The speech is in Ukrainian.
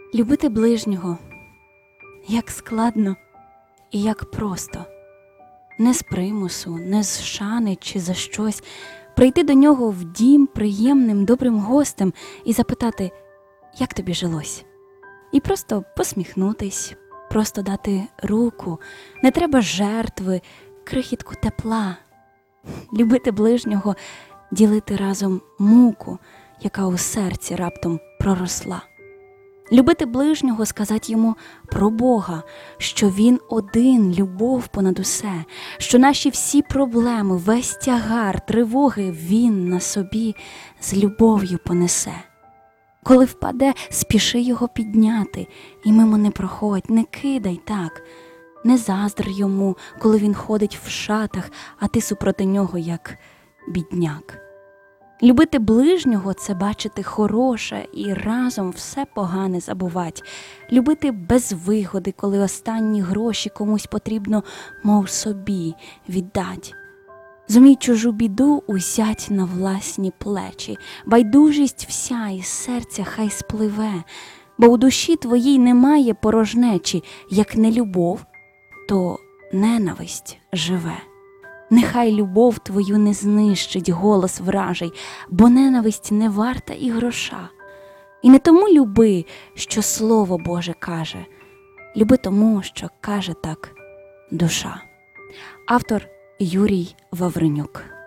Любити ближнього, як складно і як просто. Не з примусу, не з шани чи за щось. Прийти до нього в дім приємним, добрим гостем і запитати, як тобі жилось? І просто посміхнутись, просто дати руку. Не треба жертви, крихітку тепла. Любити ближнього, ділити разом муку, яка у серці раптом проросла. Любити ближнього, сказати йому про Бога, що Він один, любов понад усе, що наші всі проблеми, весь тягар, тривоги Він на собі з любов'ю понесе. Коли впаде, спіши його підняти, і мимо не проходь, не кидай так, не заздр йому, коли він ходить в шатах, а ти супроти нього, як бідняк. Любити ближнього – це бачити хороше і разом все погане забувать. Любити без вигоди, коли останні гроші комусь потрібно, мов собі, віддать. Зумій чужу біду узять на власні плечі. Байдужість вся із серця хай спливе, бо у душі твоїй немає порожнечі. Як не любов, то ненависть живе. Нехай любов твою не знищить голос вражий, бо ненависть не варта і гроша. І не тому люби, що Слово Боже каже, люби тому, що каже так душа. Автор Юрій Вавренюк.